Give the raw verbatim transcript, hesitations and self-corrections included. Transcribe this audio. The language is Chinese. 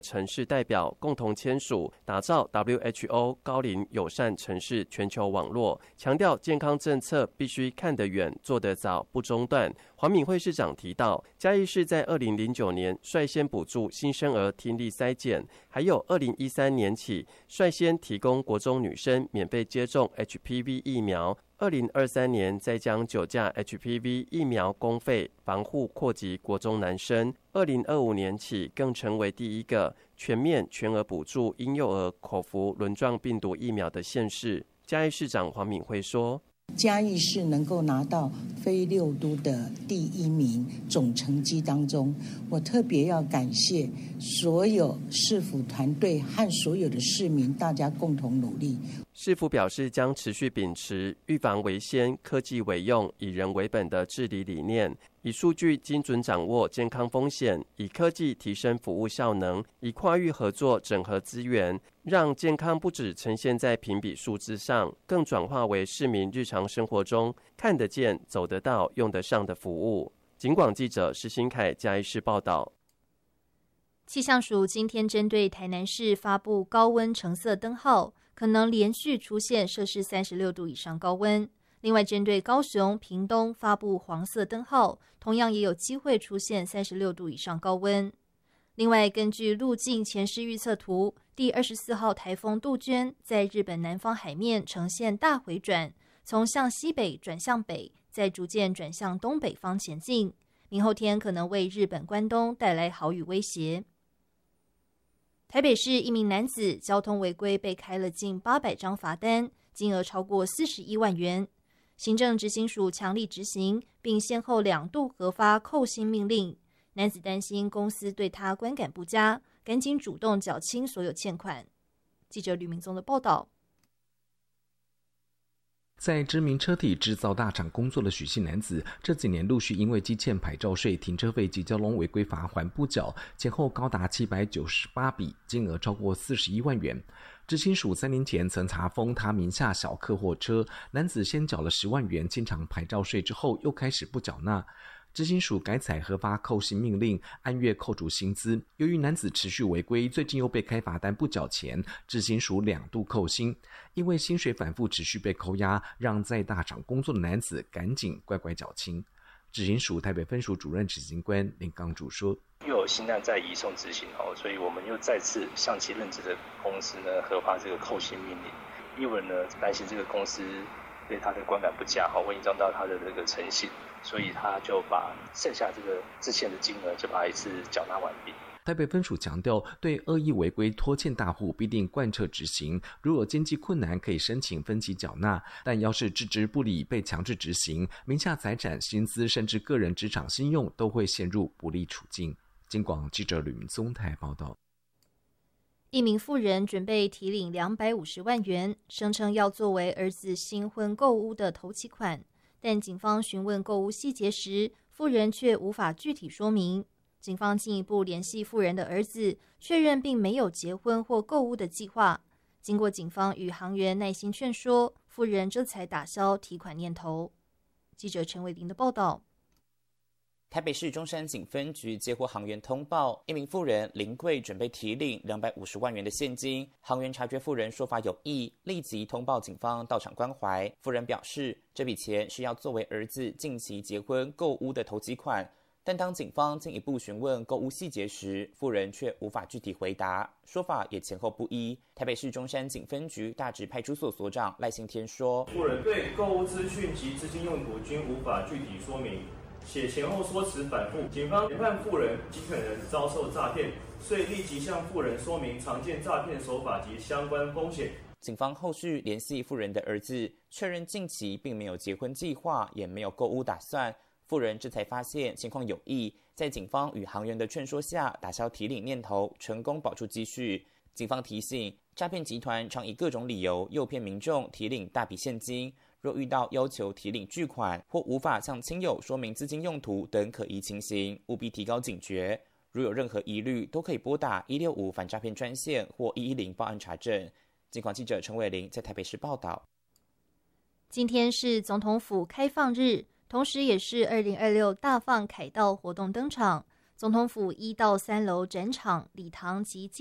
城市代表共同签署打造 W H O 高龄友善城市全球网络，强调健康政策必须看得远、做得早、不中断。黄敏惠市长提到，嘉义市在二零零九年率先补助新生儿听力筛检，还有二零一三年起率先提供国中女生免费接种 H P V 疫苗。二零二三年再将九价 H P V 疫苗公费防护扩及国中男生，二零二五年起更成为第一个全面全额补助婴幼儿口服轮状病毒疫苗的县市。嘉义市长黄敏惠说， 嘉义市能够拿到非六都的第一名总成绩当中，我特别要感谢所有市府团队和所有的市民，大家共同努力。 市府表示，将持续秉持预防为先、科技为用、以人为本的治理理念，以数据精准掌握健康风险，以科技提升服务效能，以跨域合作整合资源，让健康不只呈现在评比数字上，更转化为市民日常生活中看得见、走得到、用得上的服务。警广记者施新凯嘉义市报道。 气象署今天针对台南市发布高温橙色灯号，可能连续出现摄氏三十六度以上高温。另外，针对高雄、屏东发布黄色灯号，同样也有机会出现三十六度以上高温。另外，根据路径前视预测图，第二十四号台风杜鹃在日本南方海面呈现大回转，从向西北转向北，再逐渐转向东北方前进。明后天可能为日本关东带来豪雨威胁。台北市一名男子交通违规被开了近八百张罚单，金额超过四十一万元。行政执行署强力执行，并先后两度核发扣薪命令。男子担心公司对他观感不佳，赶紧主动缴清所有欠款。记者吕明宗的报道。 在知名车体制造大厂工作的许姓男子，这几年陆续因为积欠牌照税、停车费及交通违规罚锾不缴，前后高达七百九十八笔，金额超过四十一万元。执行署三年前曾查封他名下小客货车，男子先缴了十万元清偿牌照税之后，又开始不缴纳。执行署改采核发扣薪命令，按月扣除薪资。由于男子持续违规，最近又被开罚单不缴钱，执行署两度扣薪。因为薪水反复持续被扣押，让在大厂工作的男子赶紧乖乖缴清。执行署台北分署主任执行官林刚主说， 又有新案在移送执行，所以我们又再次向其任职的公司呢核发这个扣薪命令。因为呢担心这个公司对他的观感不佳，会影响到他的这个诚信，所以他就把剩下这个之前的金额就把它一次缴纳完毕。 台北分署强调，对恶意违规拖欠大户必定贯彻执行，如有经济困难可以申请分期缴纳，但要是置之不理被强制执行，名下财产、薪资甚至个人职场信用都会陷入不利处境。警广记者吕明宗台报道。 一名妇人准备提领两百五十万元，声称要作为儿子新婚购屋的头期款，但警方询问购屋细节时，妇人却无法具体说明。警方进一步联系妇人的儿子，确认并没有结婚或购屋的计划。经过警方与行员耐心劝说，妇人这才打消提款念头。记者陈伟玲的报道。 台北市中山警分局接获行员通报，一名妇人林贵准备提领两百五十万元的现金。行员察觉妇人说法有异，立即通报警方到场关怀。妇人表示，这笔钱是要作为儿子近期结婚购屋的头期款。但当警方进一步询问购屋细节时，妇人却无法具体回答，说法也前后不一。台北市中山警分局大直派出所所长赖信天说， 妇人对购屋资讯及资金用途均无法具体说明，且前后说辞反复，警方研判妇人及可能遭受诈骗，遂立即向妇人说明常见诈骗手法及相关风险。 警方后续联系妇人的儿子，确认近期并没有结婚计划，也没有购屋打算。妇人这才发现情况有异，在警方与行员的劝说下，打消提领念头，成功保住积蓄。警方提醒，诈骗集团常以各种理由诱骗民众提领大笔现金，若遇到要求提领巨款或无法向亲友说明资金用途等可疑情形，务必提高警觉。如有任何疑虑，都可以拨打一六五反诈骗专线或一一零报案查证。警广记者陈伟玲在台北市报道。 今天是总统府开放日，同时也是二零二六大放凯道活动登场。 总统府一到三楼展场、礼堂及